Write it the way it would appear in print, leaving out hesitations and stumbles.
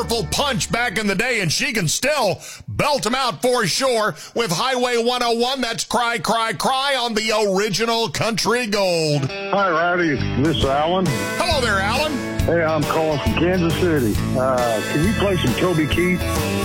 powerful punch back in the day, and she can still belt them out for sure with Highway 101. That's Cry, Cry, Cry on the original Country Gold. Hi, Rowdy. This is Alan. Hello there, Alan. Hey, I'm calling from Kansas City. Can you play some Toby Keith?